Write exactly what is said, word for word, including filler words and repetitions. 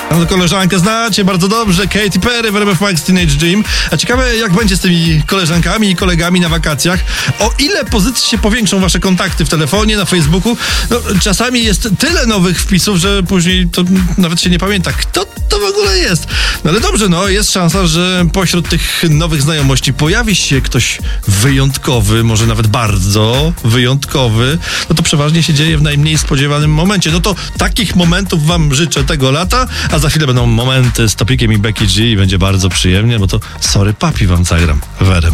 No, koleżankę znacie bardzo dobrze, Katy Perry w R M F Max Teenage Dream. A ciekawe, jak będzie z tymi koleżankami i kolegami na wakacjach. O ile pozycji się powiększą wasze kontakty w telefonie, na Facebooku. No, czasami jest tyle nowych wpisów, że później to nawet się nie pamięta, kto to w ogóle jest. No ale dobrze, no jest szansa, że pośród tych nowych znajomości pojawi się ktoś wyjątkowy, może nawet bardzo wyjątkowy. No to przeważnie się dzieje w najmniej spodziewanym momencie. No to takich momentów wam życzę tego lata, a za chwilę będą momenty z Topikiem i Becky G i będzie bardzo przyjemnie, bo to Sorry Papi wam zagram w R M F.